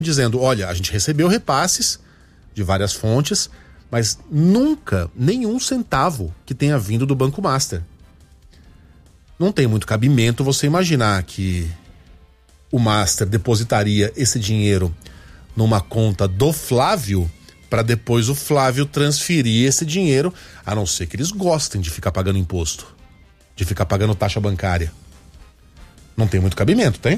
dizendo, olha, a gente recebeu repasses de várias fontes, mas nunca nenhum centavo que tenha vindo do Banco Master. Não tem muito cabimento você imaginar que o Master depositaria esse dinheiro numa conta do Flávio para depois o Flávio transferir esse dinheiro, a não ser que eles gostem de ficar pagando imposto, de ficar pagando taxa bancária. Não tem muito cabimento, tem?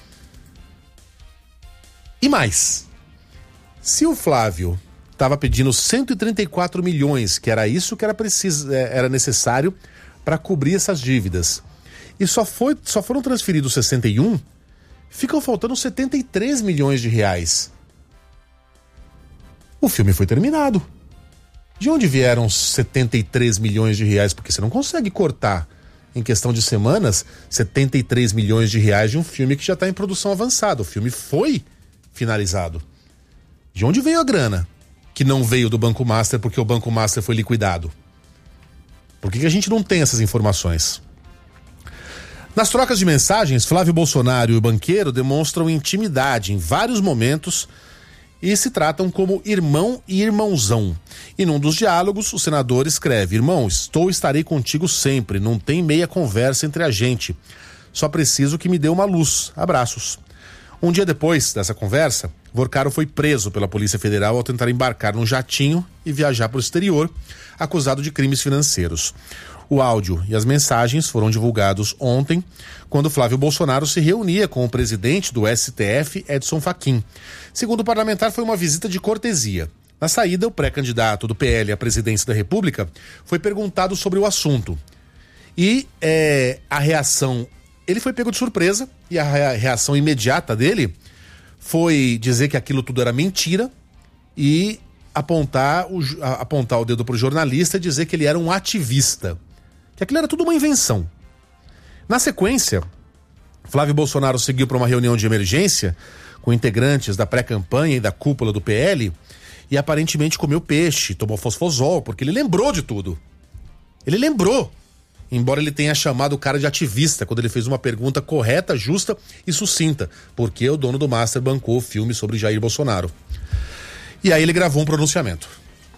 E mais, se o Flávio estava pedindo 134 milhões, que era isso que era necessário para cobrir essas dívidas, e só foram transferidos 61, ficam faltando 73 milhões de reais. O filme foi terminado. De onde vieram 73 milhões de reais? Porque você não consegue cortar, em questão de semanas, 73 milhões de reais de um filme que já está em produção avançada. O filme foi finalizado. De onde veio a grana? Que não veio do Banco Master porque o Banco Master foi liquidado. Por que a gente não tem essas informações? Nas trocas de mensagens, Flávio Bolsonaro e o banqueiro demonstram intimidade em vários momentos e se tratam como irmão e irmãozão. E num dos diálogos, o senador escreve: irmão, estarei contigo sempre, não tem meia conversa entre a gente. Só preciso que me dê uma luz. Abraços. Um dia depois dessa conversa, Vorcaro foi preso pela Polícia Federal ao tentar embarcar num jatinho e viajar para o exterior, acusado de crimes financeiros. O áudio e as mensagens foram divulgados ontem, quando Flávio Bolsonaro se reunia com o presidente do STF, Edson Fachin. Segundo o parlamentar, foi uma visita de cortesia. Na saída, o pré-candidato do PL à presidência da República foi perguntado sobre o assunto. E a reação... Ele foi pego de surpresa e a reação imediata dele foi dizer que aquilo tudo era mentira e apontar o dedo para o jornalista e dizer que ele era um ativista. Que aquilo era tudo uma invenção. Na sequência, Flávio Bolsonaro seguiu para uma reunião de emergência com integrantes da pré-campanha e da cúpula do PL e aparentemente comeu peixe, tomou fosfosol, porque ele lembrou de tudo. Ele lembrou, embora ele tenha chamado o cara de ativista quando ele fez uma pergunta correta, justa e sucinta, porque o dono do Master bancou o filme sobre Jair Bolsonaro. E aí ele gravou um pronunciamento.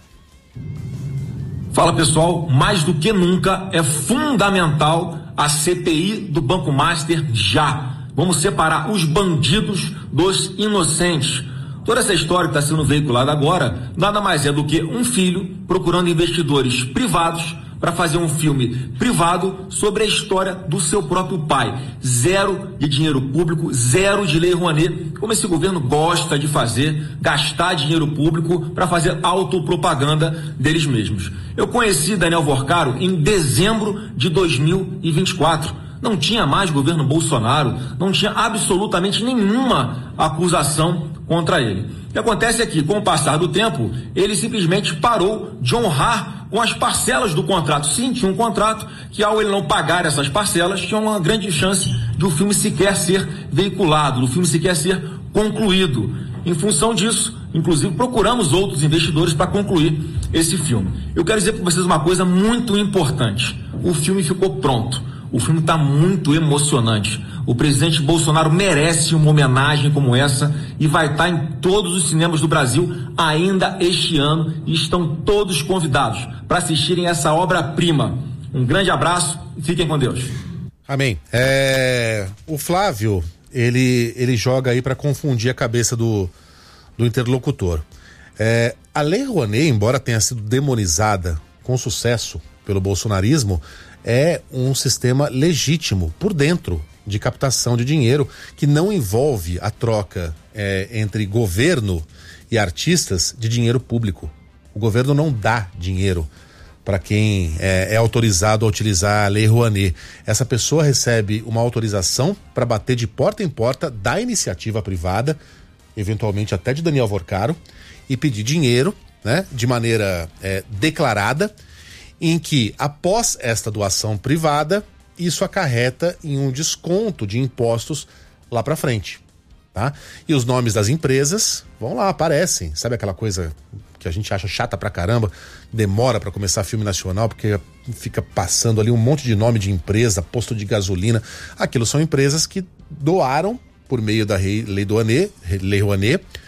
Fala, pessoal, mais do que nunca é fundamental a CPI do Banco Master já. Vamos separar os bandidos dos inocentes. Toda essa história que está sendo veiculada agora nada mais é do que um filho procurando investidores privados para fazer um filme privado sobre a história do seu próprio pai. Zero de dinheiro público, zero de lei Rouanet, como esse governo gosta de fazer, gastar dinheiro público para fazer autopropaganda deles mesmos. Eu conheci Daniel Vorcaro em dezembro de 2024. Não tinha mais governo Bolsonaro, não tinha absolutamente nenhuma acusação contra ele. O que acontece é que, com o passar do tempo, ele simplesmente parou de honrar com as parcelas do contrato. Sim, tinha um contrato que, ao ele não pagar essas parcelas, tinha uma grande chance de o filme sequer ser veiculado, do filme sequer ser concluído. Em função disso, inclusive, procuramos outros investidores para concluir esse filme. Eu quero dizer para vocês uma coisa muito importante. O filme ficou pronto. O filme está muito emocionante. O presidente Bolsonaro merece uma homenagem como essa e vai estar em todos os cinemas do Brasil ainda este ano e estão todos convidados para assistirem essa obra-prima. Um grande abraço e fiquem com Deus. Amém. O Flávio, ele joga aí para confundir a cabeça do interlocutor. A Lei Rouanet, embora tenha sido demonizada com sucesso pelo bolsonarismo, é um sistema legítimo por dentro de captação de dinheiro que não envolve a troca entre governo e artistas de dinheiro público. O governo não dá dinheiro para quem é autorizado a utilizar a Lei Rouanet. Essa pessoa recebe uma autorização para bater de porta em porta da iniciativa privada, eventualmente até de Daniel Vorcaro, e pedir dinheiro, né, de maneira declarada, em que, após esta doação privada, isso acarreta em um desconto de impostos lá para frente, tá? E os nomes das empresas vão lá, aparecem. Sabe aquela coisa que a gente acha chata pra caramba, demora para começar filme nacional, porque fica passando ali um monte de nome de empresa, posto de gasolina. Aquilo são empresas que doaram por meio da Lei Rouanet,